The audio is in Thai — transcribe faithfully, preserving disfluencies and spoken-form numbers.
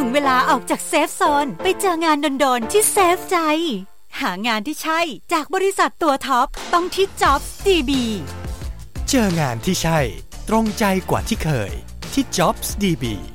งเวลาออกจากเซฟโซนไปเจองานโดนๆที่เซฟใจหางานที่ใช่จากบริษัทตัวท็อปต้องที่ Jobs ดี บีเจองานที่ใช่ตรงใจกว่าที่เคยที่ Jobs ดี บี